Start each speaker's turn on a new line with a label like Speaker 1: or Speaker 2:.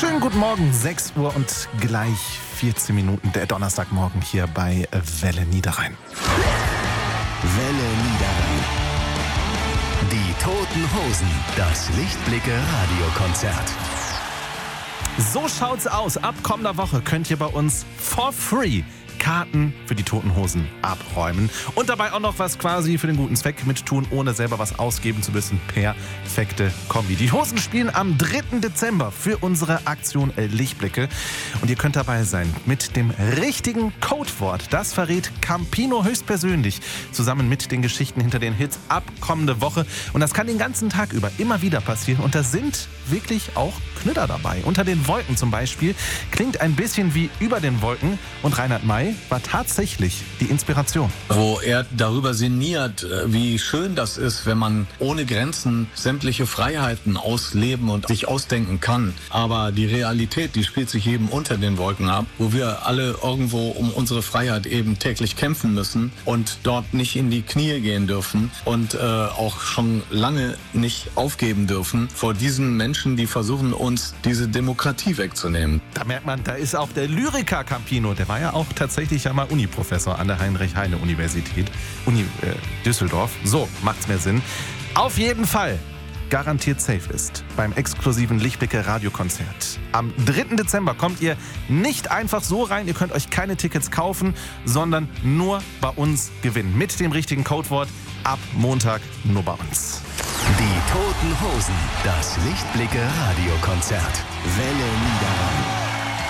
Speaker 1: Schönen guten Morgen, 6 Uhr und gleich 14 Minuten, der Donnerstagmorgen hier bei Welle Niederrhein.
Speaker 2: Welle Niederrhein. Die Toten Hosen, das Lichtblicke-Radiokonzert.
Speaker 1: So schaut's aus. Ab kommender Woche könnt ihr bei uns for free Karten für die Toten Hosen abräumen und dabei auch noch was quasi für den guten Zweck mit tun, ohne selber was ausgeben zu müssen. Perfekte Kombi. Die Hosen spielen am 3. Dezember für unsere Aktion Lichtblicke und ihr könnt dabei sein mit dem richtigen Codewort. Das verrät Campino höchstpersönlich zusammen mit den Geschichten hinter den Hits ab kommende Woche und das kann den ganzen Tag über immer wieder passieren und da sind wirklich auch Knüller dabei. Unter den Wolken zum Beispiel klingt ein bisschen wie Über den Wolken und Reinhard May war tatsächlich die Inspiration.
Speaker 3: Wo er darüber sinniert, wie schön das ist, wenn man ohne Grenzen sämtliche Freiheiten ausleben und sich ausdenken kann. Aber die Realität, die spielt sich eben unter den Wolken ab, wo wir alle irgendwo um unsere Freiheit eben täglich kämpfen müssen und dort nicht in die Knie gehen dürfen und auch schon lange nicht aufgeben dürfen vor diesen Menschen, die versuchen, uns diese Demokratie wegzunehmen.
Speaker 1: Da merkt man, da ist auch der Lyriker Campino, der war ja auch tatsächlich ja mal Uniprofessor an der Heinrich-Heine-Universität, Düsseldorf. So macht's mehr Sinn. Auf jeden Fall garantiert safe ist beim exklusiven Lichtblicke-Radiokonzert. Am 3. Dezember kommt ihr nicht einfach so rein, ihr könnt euch keine Tickets kaufen, sondern nur bei uns gewinnen. Mit dem richtigen Codewort ab Montag nur bei uns.
Speaker 2: Die Toten Hosen, das Lichtblicke-Radiokonzert. Welle